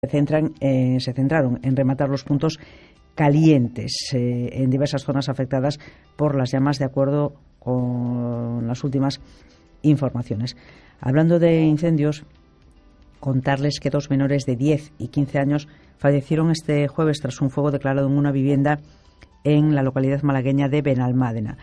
se centraron en rematar los puntos calientes en diversas zonas afectadas por las llamas, de acuerdo con las últimas informaciones. Hablando de incendios, contarles que 2 menores de 10 y 15 años fallecieron este jueves tras un fuego declarado en una vivienda en la localidad malagueña de Benalmádena.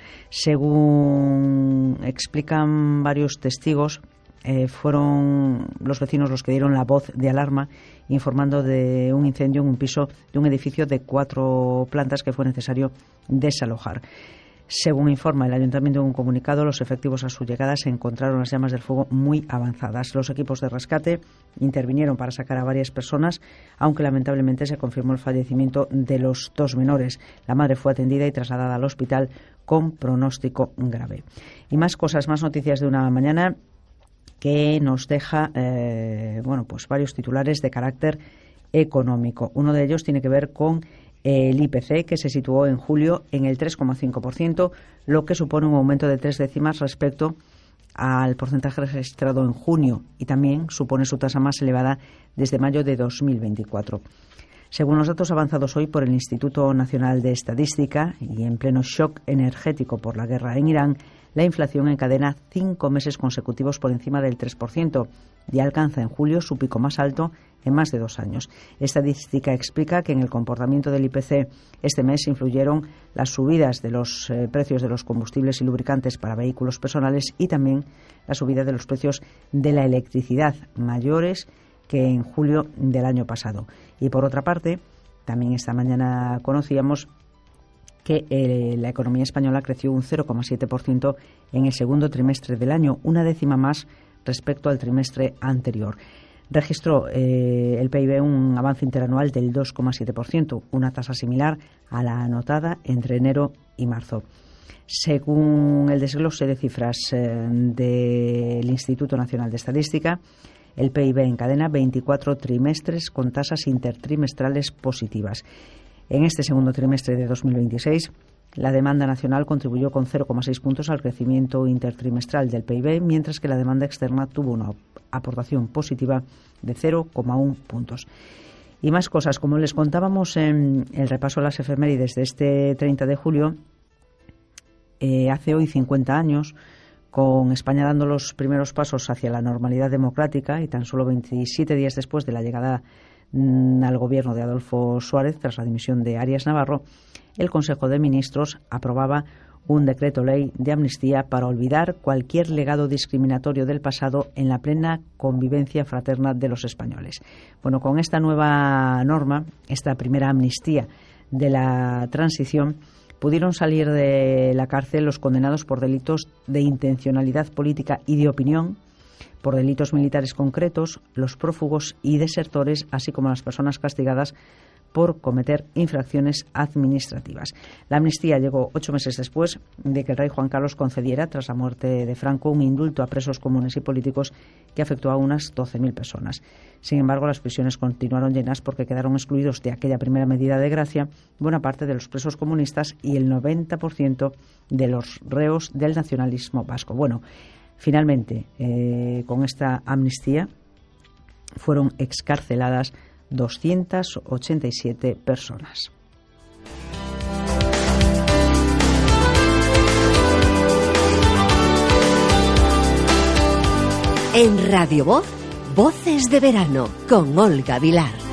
Según explican varios testigos, fueron los vecinos los que dieron la voz de alarma informando de un incendio en un piso de un edificio de 4 plantas que fue necesario desalojar. Según informa el ayuntamiento en un comunicado, los efectivos a su llegada se encontraron las llamas del fuego muy avanzadas. Los equipos de rescate intervinieron para sacar a varias personas, aunque lamentablemente se confirmó el fallecimiento de los 2 menores. La madre fue atendida y trasladada al hospital con pronóstico grave. Y más cosas, más noticias de una mañana que nos deja varios titulares de carácter económico. Uno de ellos tiene que ver con el IPC, que se situó en julio en el 3,5%, lo que supone un aumento de 3 décimas respecto al porcentaje registrado en junio, y también supone su tasa más elevada desde mayo de 2024. Según los datos avanzados hoy por el Instituto Nacional de Estadística, y en pleno shock energético por la guerra en Irán, la inflación encadena 5 meses consecutivos por encima del 3% y alcanza en julio su pico más alto en más de 2 años. Estadística explica que en el comportamiento del IPC este mes influyeron las subidas de los precios de los combustibles y lubricantes para vehículos personales y también la subida de los precios de la electricidad, mayores que en julio del año pasado. Y por otra parte, también esta mañana conocíamos que la economía española creció un 0,7% en el segundo trimestre del año, una décima más respecto al trimestre anterior. Registró el PIB un avance interanual del 2,7%, una tasa similar a la anotada entre enero y marzo. Según el desglose de cifras del Instituto Nacional de Estadística, el PIB encadena 24 trimestres con tasas intertrimestrales positivas. En este segundo trimestre de 2026, la demanda nacional contribuyó con 0,6 puntos al crecimiento intertrimestral del PIB, mientras que la demanda externa tuvo una aportación positiva de 0,1 puntos. Y más cosas, como les contábamos en el repaso a las efemérides de este 30 de julio, hace hoy 50 años, con España dando los primeros pasos hacia la normalidad democrática y tan solo 27 días después de la llegada al gobierno de Adolfo Suárez tras la dimisión de Arias Navarro, el Consejo de Ministros aprobaba un decreto ley de amnistía para olvidar cualquier legado discriminatorio del pasado en la plena convivencia fraterna de los españoles. Bueno, con esta nueva norma, esta primera amnistía de la transición, pudieron salir de la cárcel los condenados por delitos de intencionalidad política y de opinión, por delitos militares concretos, los prófugos y desertores, así como las personas castigadas por cometer infracciones administrativas. La amnistía llegó 8 meses después de que el rey Juan Carlos concediera, tras la muerte de Franco, un indulto a presos comunes y políticos que afectó a unas 12.000 personas. Sin embargo, las prisiones continuaron llenas porque quedaron excluidos de aquella primera medida de gracia buena parte de los presos comunistas y el 90% de los reos del nacionalismo vasco. Bueno, finalmente, con esta amnistía fueron excarceladas 287 personas. En Radio Voz, Voces de Verano, con Olga Vilar.